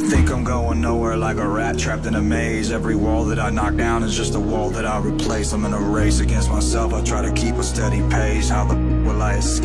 think I'm going nowhere, like a rat trapped in a maze. Every wall that I knock down is just a wall that I replace. I'm in a race against myself, I try to keep a steady pace. How the will I escape?